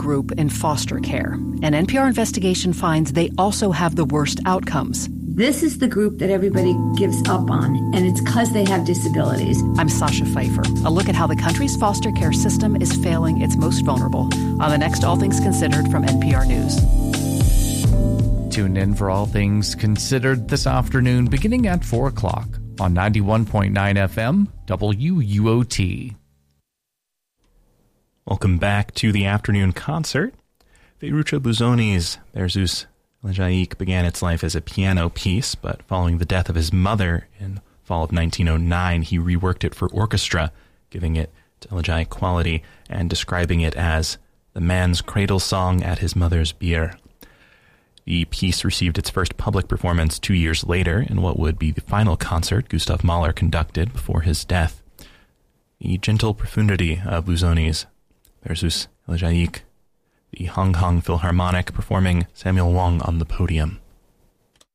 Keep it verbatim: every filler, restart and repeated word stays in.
group in foster care. An N P R investigation finds they also have the worst outcomes. This is the group that everybody gives up on, and it's because they have disabilities. I'm Sasha Pfeiffer. A look at how the country's foster care system is failing its most vulnerable on the next All Things Considered from N P R News. Tune in for All Things Considered this afternoon beginning at four o'clock on ninety-one point nine F M W U O T. Welcome back to the afternoon concert. Ferruccio Busoni's Berzus Elegiac began its life as a piano piece, but following the death of his mother in fall of nineteen oh nine, he reworked it for orchestra, giving it elegiac quality and describing it as the man's cradle song at his mother's bier. The piece received its first public performance two years later in what would be the final concert Gustav Mahler conducted before his death. The gentle profundity of Busoni's Berzus Elegiac, the Hong Kong Philharmonic performing Samuel Wong on the podium.